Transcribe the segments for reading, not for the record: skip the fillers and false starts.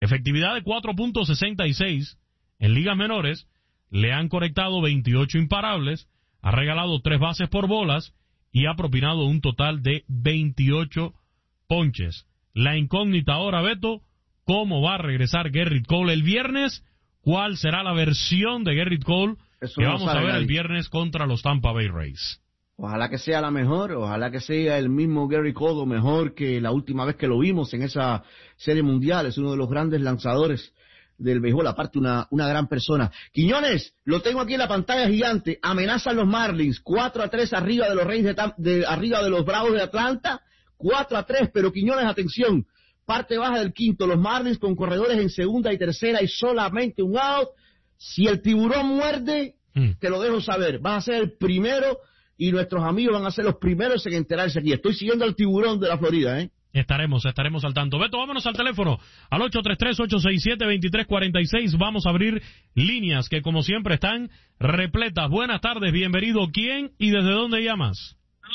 Efectividad de 4.66 en ligas menores, le han conectado 28 imparables, ha regalado 3 bases por bolas y ha propinado un total de 28 ponches. La incógnita ahora, Beto, ¿cómo va a regresar Gerrit Cole el viernes? ¿Cuál será la versión de Gerrit Cole que vamos a ver el viernes contra los Tampa Bay Rays? Ojalá que sea la mejor, ojalá que sea el mismo Gerrit Cole o mejor que la última vez que lo vimos en esa serie mundial. Es uno de los grandes lanzadores del béisbol, aparte una gran persona. Quiñones, lo tengo aquí en la pantalla gigante, amenazan los Marlins, 4-3 arriba de los Reyes arriba de los Bravos de Atlanta, 4-3, pero Quiñones, atención, parte baja del quinto, los Marlins con corredores en segunda y tercera y solamente un out. Si el tiburón muerde, te lo dejo saber, vas a ser el primero y nuestros amigos van a ser los primeros en enterarse aquí. Estoy siguiendo al tiburón de la Florida, Estaremos al tanto. Beto, vámonos al teléfono, al 833-867-2346. Vamos a abrir líneas que, como siempre, están repletas. Buenas tardes, bienvenido. ¿Quién y desde dónde llamas?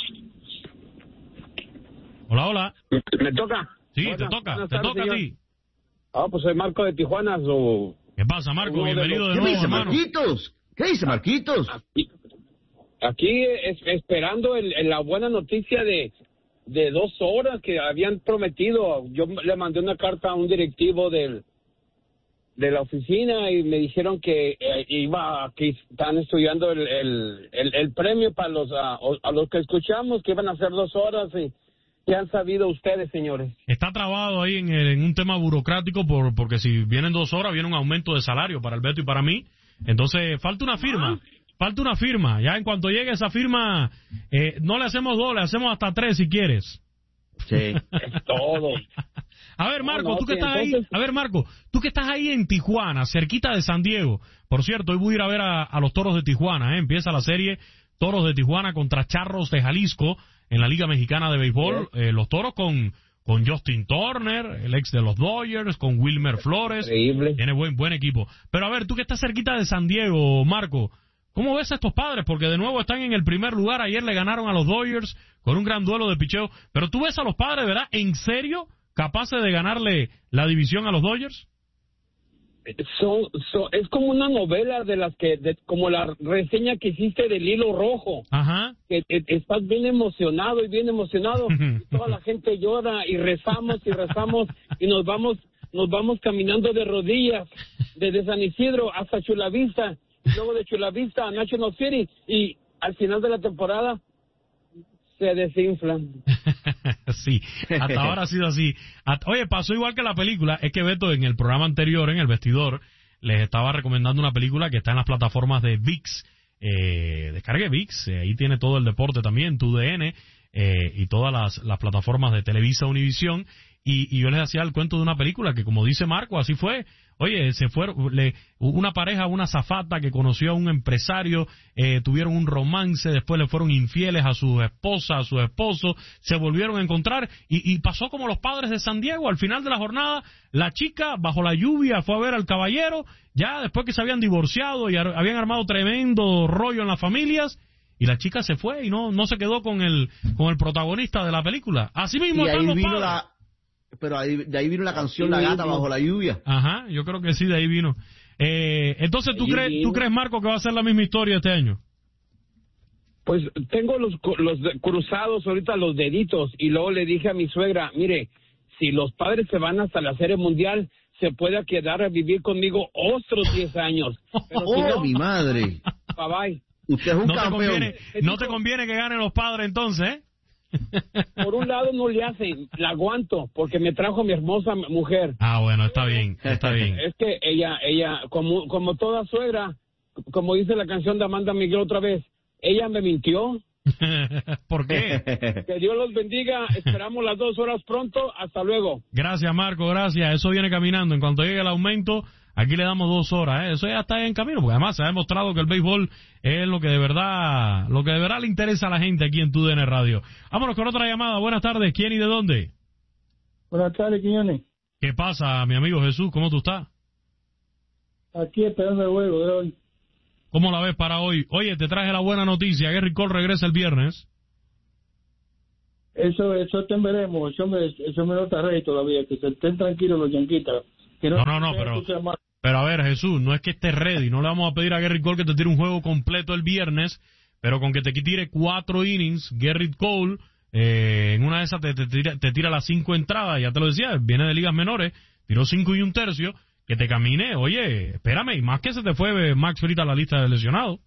Hola. ¿Me toca? Sí, te toca a ti. Pues soy Marco de Tijuana. ¿Qué pasa, Marco? Bienvenido de nuevo, hermano. ¿Qué dice Marquitos? Aquí esperando la buena noticia de 2 horas que habían prometido. Yo le mandé una carta a un directivo de la oficina y me dijeron que que están estudiando el premio para a los que escuchamos, que iban a hacer 2 horas. Y ¿qué han sabido ustedes, señores? Está trabado ahí en un tema burocrático porque si vienen 2 horas viene un aumento de salario para el Beto y para mí. Entonces falta una firma. Ya en cuanto llegue esa firma, no le hacemos 2, le hacemos hasta 3 si quieres. Sí, es todo. A ver, Marco, tú que estás ahí en Tijuana, cerquita de San Diego. Por cierto, hoy voy a ir a ver a los Toros de Tijuana, Empieza la serie Toros de Tijuana contra Charros de Jalisco en la Liga Mexicana de Béisbol. Los Toros con Justin Turner, el ex de los Dodgers, con Wilmer Flores. Increíble. Tiene buen equipo. Pero a ver, tú que estás cerquita de San Diego, Marco, ¿cómo ves a estos Padres? Porque de nuevo están en el primer lugar. Ayer le ganaron a los Dodgers con un gran duelo de picheo. Pero tú ves a los Padres, ¿verdad? ¿En serio capaces de ganarle la división a los Dodgers? Es como una novela como la reseña que hiciste del Hilo Rojo. Ajá. Que estás bien emocionado. Y toda la gente llora y rezamos y nos vamos caminando de rodillas desde San Isidro hasta Chula Vista. Luego de Chula Vista a National City y al final de la temporada se desinflan. Sí, hasta ahora ha sido así. Oye, pasó igual que la película. Es que Beto en el programa anterior, en El Vestidor, les estaba recomendando una película que está en las plataformas de ViX. Descargue ViX, ahí tiene todo el deporte también, TUDN, y todas las plataformas de Televisa, Univisión. Y yo les hacía el cuento de una película que, como dice Marco, así fue. Oye, una pareja, una azafata que conoció a un empresario, tuvieron un romance, después le fueron infieles a su esposa, a su esposo, se volvieron a encontrar y pasó como los Padres de San Diego. Al final de la jornada, la chica, bajo la lluvia, fue a ver al caballero, ya después que se habían divorciado y habían armado tremendo rollo en las familias, y la chica se fue y no se quedó con el protagonista de la película. Así mismo están los Padres. Pero de ahí vino la canción La Gata Bajo la Lluvia. Ajá, yo creo que sí, de ahí vino. Entonces, ¿tú crees, Marco, que va a ser la misma historia este año? Pues tengo los cruzados ahorita, los deditos, y luego le dije a mi suegra, mire, si los Padres se van hasta la Serie Mundial, se puede quedar a vivir conmigo otros 10 años. Pero si no, mi madre. Bye bye. Usted es un campeón. No te conviene que ganen los Padres entonces, ¿eh? Por un lado no le hacen, la aguanto, porque me trajo mi hermosa mujer. Ah, bueno, está bien. Es que ella, como toda suegra, como dice la canción de Amanda Miguel otra vez, ella me mintió. ¿Por qué? Que Dios los bendiga, esperamos las 2 horas pronto, hasta luego. Gracias, Marco, gracias, eso viene caminando, en cuanto llegue el aumento, aquí le damos 2 horas, eso ya está en camino, porque además se ha demostrado que el béisbol es lo que de verdad le interesa a la gente aquí en TUDN Radio. Vámonos con otra llamada. Buenas tardes, ¿quién y de dónde? Buenas tardes, Quiñones. ¿Qué pasa, mi amigo Jesús? ¿Cómo tú estás? Aquí esperando el juego de hoy. ¿Cómo la ves para hoy? Oye, te traje la buena noticia, Gerrit Cole regresa el viernes. Eso veremos, eso me nota rey todavía, que se estén tranquilos los yanquitas. Que No, pero a ver, Jesús, no es que esté ready, no le vamos a pedir a Gerrit Cole que te tire un juego completo el viernes, pero con que te tire 4 innings, Gerrit Cole, en una de esas te tira las 5 entradas, ya te lo decía, viene de ligas menores, tiró 5 1/3, que te camine, oye, espérame, y más que se te fue Max Fried a la lista de lesionados.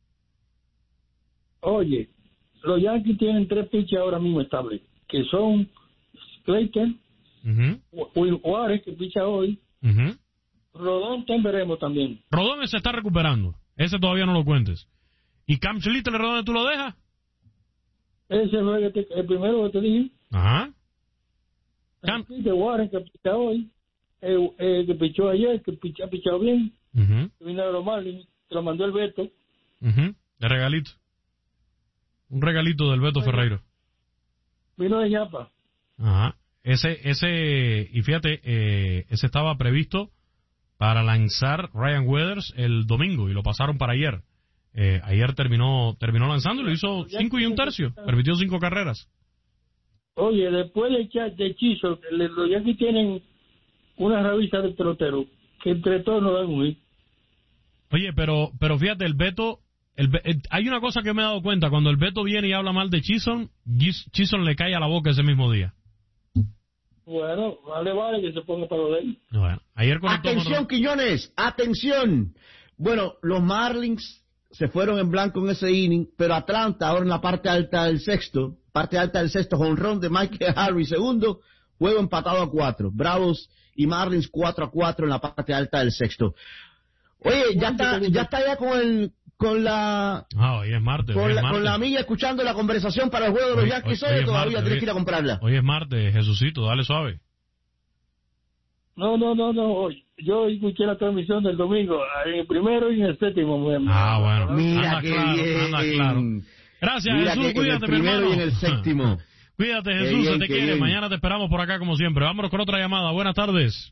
Oye, los Yankees tienen 3 pitchers ahora mismo estables, que son Clayton, Will Juárez, que picha hoy, Rodón, veremos también. Rodón se está recuperando, ese todavía no lo cuentes. ¿Y Cam Schlitter, Rodón, tú lo dejas? Ese fue el primero que te dije. Ajá. De Warren, que picha hoy, que pichó ayer, que ha pichado bien, que vino a los Marlins, te lo mandó el Beto. De regalito. Un regalito del Beto Ferreiro. Vino de Yapa. Ajá. Y fíjate, ese estaba previsto para lanzar Ryan Weathers el domingo y lo pasaron para ayer. Ayer terminó lanzando y lo hizo 5 1/3, permitió 5 carreras. Oye, después de Chiso, los Yankees tienen una rabiza de pelotero que entre todos nos dan un hit. Oye, pero fíjate, el Beto, hay una cosa que me he dado cuenta, cuando el Beto viene y habla mal de Chisholm le cae a la boca ese mismo día. Bueno, vale que se ponga para lo de él. Bueno, ayer atención, Quiñones, atención. Bueno, los Marlins se fueron en blanco en ese inning, pero Atlanta ahora en la parte alta del sexto, jonrón de Michael Harvey segundo, juego empatado a 4. Bravos y Marlins 4-4 en la parte alta del sexto. Oye, ya está con la hoy es martes, con la amiga escuchando la conversación para el juego de los Yankees hoy, todavía tienes que ir a comprarla. Hoy es martes, Jesucito, dale suave. No, yo escuché la transmisión del domingo, en el primero y en el séptimo. Bueno, mira qué bien. Claro. Gracias, mira Jesús, cuídate, mi hermano. En el primero y en el séptimo. Cuídate, Jesús, bien, se te quiere. Bien. Mañana te esperamos por acá como siempre. Vámonos con otra llamada. Buenas tardes.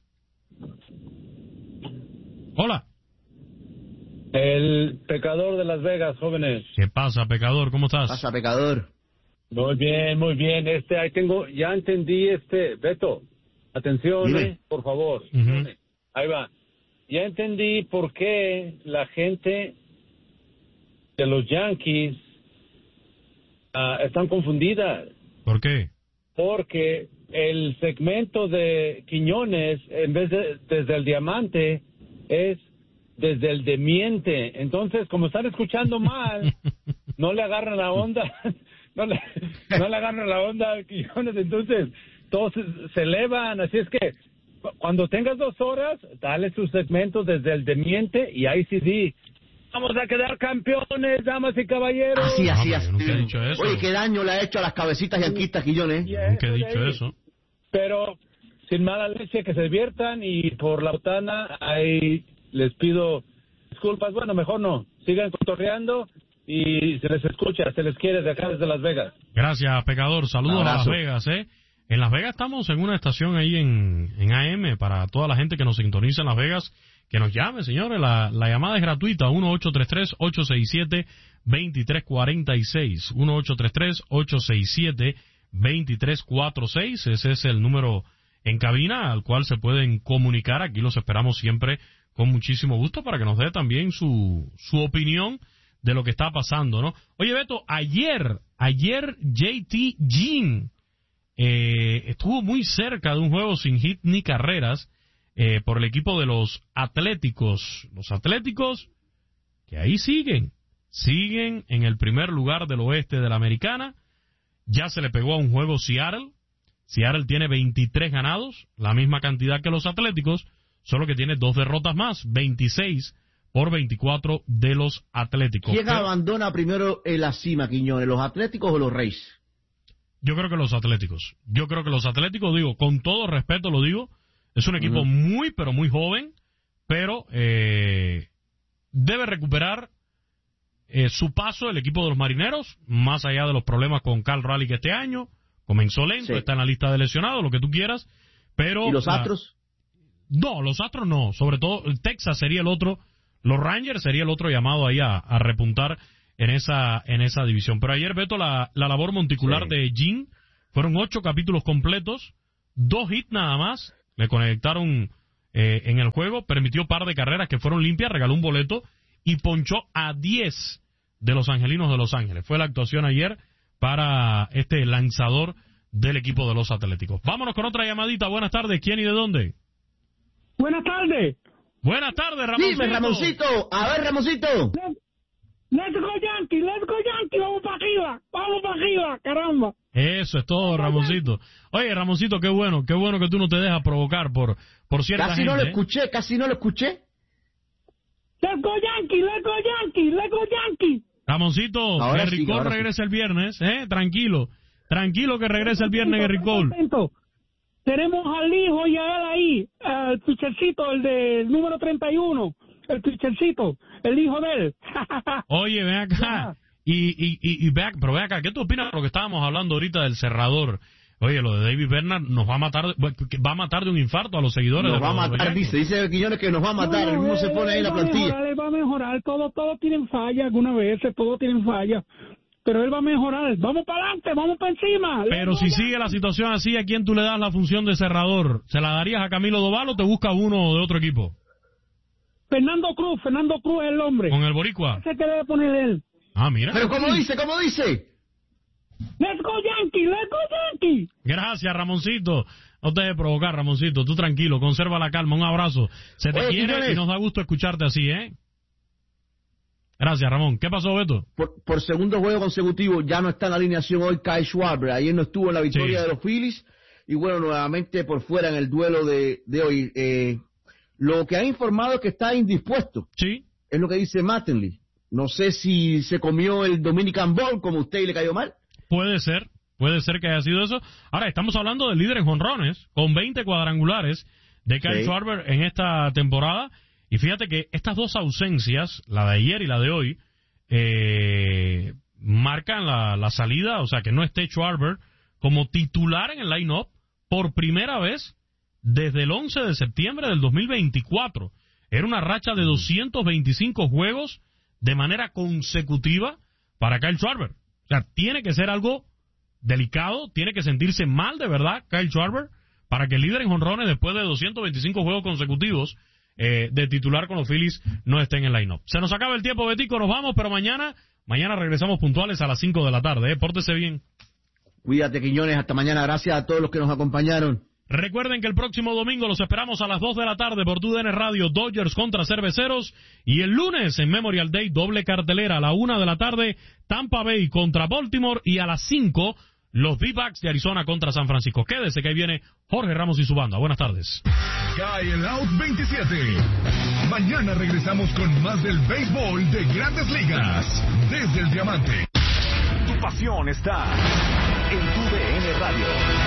Hola. El pecador de Las Vegas, jóvenes. ¿Qué pasa, pecador? ¿Cómo estás? ¿Qué pasa, pecador? Muy bien. Ahí ya entendí, Beto. Atención, por favor. Ahí va. Ya entendí por qué la gente de los Yankees están confundidas. ¿Por qué? Porque el segmento de Quiñones, en vez de desde el diamante, es desde el demiente. Entonces, como están escuchando mal, no le agarran la onda, no le agarran la onda a Quiñones, entonces todos se elevan. Así es que cuando tengas 2 horas, dale sus segmentos desde el demiente y ahí sí, vamos a quedar campeones, damas y caballeros. Así. Nunca he dicho eso. Oye, qué daño le ha hecho a las cabecitas yanquistas, Quiñones. Nunca he dicho eso. Pero sin mala leche, que se diviertan, y por la botana ahí les pido disculpas. Bueno, mejor no, sigan cotorreando y se les escucha, se les quiere de acá desde Las Vegas. Gracias, pecador. Saludos a Las Vegas, En Las Vegas estamos en una estación ahí en AM para toda la gente que nos sintoniza en Las Vegas. Que nos llame, señores. La llamada es gratuita. 1-833-867-2346. 1-833-867-2346. Ese es el número en cabina al cual se pueden comunicar. Aquí los esperamos siempre con muchísimo gusto para que nos dé también su opinión de lo que está pasando, ¿no? Oye, Beto, ayer JT Ginn estuvo muy cerca de un juego sin hit ni carreras por el equipo de los Atléticos. Los Atléticos que ahí siguen en el primer lugar del oeste de la Americana. Ya se le pegó a un juego Seattle. Seattle tiene 23 ganados, la misma cantidad que los Atléticos, solo que tiene 2 derrotas más, 26-24 de los Atléticos. ¿Quién abandona primero en la cima, Quiñones, los Atléticos o los Reyes? Yo creo que los Atléticos. Digo, con todo respeto lo digo, es un equipo muy, pero muy joven, pero debe recuperar su paso el equipo de los Marineros, más allá de los problemas con Cal Raleigh este año. Comenzó lento, está en la lista de lesionados, lo que tú quieras, pero... ¿Y los Astros? No, los Astros no, sobre todo Texas sería el otro, los Rangers sería el otro llamado ahí a repuntar en esa división. Pero ayer, Beto, la labor monticular de Ginn, fueron 8 capítulos completos, 2 hits nada más, le conectaron en el juego, permitió par de carreras que fueron limpias, regaló un boleto y ponchó a 10 de los angelinos de Los Ángeles. Fue la actuación ayer para este lanzador del equipo de los Atléticos. Vámonos con otra llamadita. Buenas tardes. ¿Quién y de dónde? Buenas tardes. Buenas tardes, Ramoncito. Dime, Ramoncito. A ver, Ramoncito. Let's go Yankee, vamos para arriba, caramba. Eso es todo, Ramoncito. Oye, Ramoncito, qué bueno que tú no te dejas provocar por cierta casi gente. Casi no lo escuché. Let's go Yankee. Ramoncito, ahora Gerry sí, Cole regresa el viernes, Tranquilo que regrese el viernes Gerry Cole. Tenemos al hijo y a él ahí, al pitchercito, el del número 31, el pitchercito, el hijo de él. Oye, ven acá, pero ven acá, ¿qué tú opinas de lo que estábamos hablando ahorita del cerrador? Oye, lo de David Bernard nos va a matar de un infarto a los seguidores. Nos va a matar, dice Quiñones que nos va a matar, el mismo se pone ahí en la plantilla. Él va a mejorar, todos tienen falla, algunas veces, todos tienen falla, pero él va a mejorar, vamos para adelante, vamos para encima. Pero si sigue la situación así, ¿a quién tú le das la función de cerrador? ¿Se la darías a Camilo Doval o te buscas uno de otro equipo? Fernando Cruz es el hombre. ¿Con el boricua? Ese que debe poner él. Ah, mira. Pero ¿cómo dice? Let's go Yankee. Gracias, Ramoncito. No te dejes provocar, Ramoncito. Tú tranquilo, conserva la calma. Un abrazo. Se te quiere Quiñones. Y nos da gusto escucharte así, Gracias, Ramón. ¿Qué pasó, Beto? Por segundo juego consecutivo ya no está en la alineación hoy Kyle Schwarber. Ayer no estuvo en la victoria de los Phillies. Y bueno, nuevamente por fuera en el duelo de hoy. Lo que ha informado es que está indispuesto. Sí. Es lo que dice Mattingly. No sé si se comió el Dominican Ball como a usted y le cayó mal. Puede ser que haya sido eso. Ahora, estamos hablando del líder en jonrones, con 20 cuadrangulares de Kyle Schwarber en esta temporada. Y fíjate que estas dos ausencias, la de ayer y la de hoy, marcan la salida, o sea, que no esté Schwarber como titular en el line-up por primera vez desde el 11 de septiembre del 2024. Era una racha de 225 juegos de manera consecutiva para Kyle Schwarber. O sea, tiene que ser algo delicado, tiene que sentirse mal de verdad Kyle Schwarber para que el líder en jonrones después de 225 juegos consecutivos de titular con los Phillies no esté en el line-up. Se nos acaba el tiempo, Betico, nos vamos, pero mañana regresamos puntuales a las 5 de la tarde. Pórtese bien. Cuídate, Quiñones, hasta mañana. Gracias a todos los que nos acompañaron. Recuerden que el próximo domingo los esperamos a las 2 de la tarde por TUDN Radio, Dodgers contra Cerveceros, y el lunes en Memorial Day, doble cartelera a la 1 de la tarde, Tampa Bay contra Baltimore, y a las 5, los D-Backs de Arizona contra San Francisco. Quédese que ahí viene Jorge Ramos y su banda. Buenas tardes. Cae el out 27. Mañana regresamos con más del béisbol de Grandes Ligas, desde el Diamante. Tu pasión está en TUDN Radio.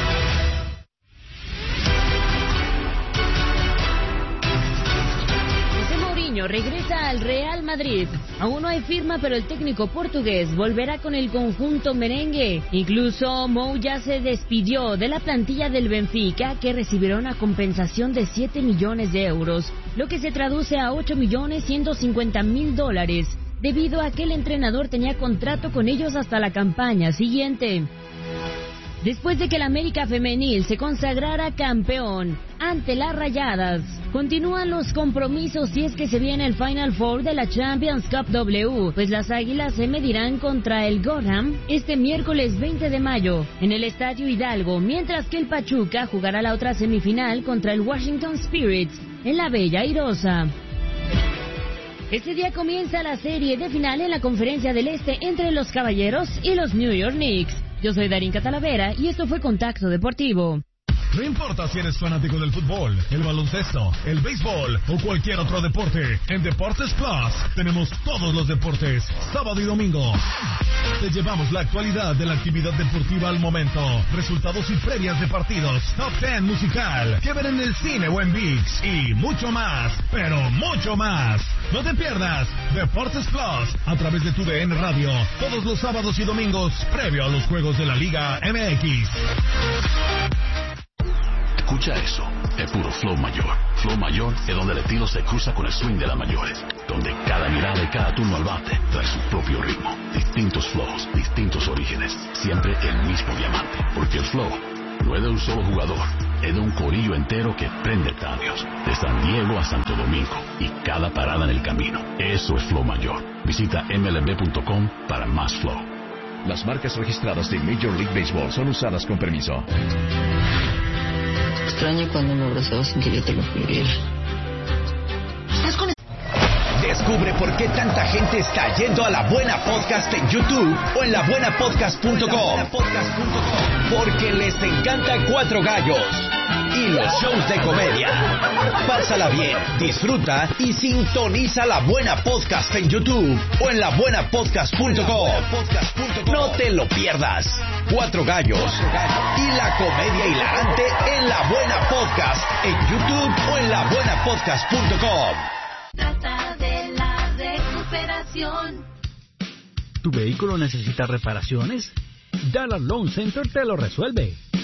Regresa al Real Madrid. Aún no hay firma, pero el técnico portugués volverá con el conjunto merengue. Incluso Mou ya se despidió de la plantilla del Benfica, que recibirá una compensación de 7 millones de euros, lo que se traduce a $8.150.000, debido a que el entrenador tenía contrato con ellos hasta la campaña siguiente. Después de que el América Femenil se consagrara campeón ante las Rayadas, continúan los compromisos si es que se viene el Final Four de la Champions Cup W, pues las Águilas se medirán contra el Gorham este miércoles 20 de mayo en el Estadio Hidalgo, mientras que el Pachuca jugará la otra semifinal contra el Washington Spirits en la Bella Airosa. Este día comienza la serie de final en la Conferencia del Este entre los Caballeros y los New York Knicks. Yo soy Darín Catalavera y esto fue Contacto Deportivo. No importa si eres fanático del fútbol, el baloncesto, el béisbol o cualquier otro deporte, en Deportes Plus tenemos todos los deportes, sábado y domingo. Te llevamos la actualidad de la actividad deportiva al momento, resultados y previas de partidos, top 10 musical, que ver en el cine o en ViX y mucho más, pero mucho más. No te pierdas Deportes Plus a través de TUDN Radio, todos los sábados y domingos, previo a los juegos de la Liga MX. Escucha eso, es puro flow mayor. Flow mayor es donde el estilo se cruza con el swing de las mayores, donde cada mirada y cada turno al bate trae su propio ritmo, distintos flows, distintos orígenes, siempre el mismo diamante, porque el flow no es de un solo jugador, es de un corillo entero que prende estadios, de San Diego a Santo Domingo, y cada parada en el camino. Eso es Flow Mayor. Visita mlb.com para más Flow. Las marcas registradas de Major League Baseball son usadas con permiso. Extraño cuando me abrazabas sin que yo te lo pidiera. Descubre por qué tanta gente está yendo a La Buena Podcast en YouTube o en labuenapodcast.com. Porque les encanta Cuatro Gallos y los shows de comedia. Pásala bien, disfruta y sintoniza La Buena Podcast en YouTube o en labuenapodcast.com. No te lo pierdas. Cuatro Gallos y la comedia hilarante en La Buena Podcast en YouTube o en labuenapodcast.com. Trata de la recuperación. ¿Tu vehículo necesita reparaciones? Dallas Loan Center te lo resuelve.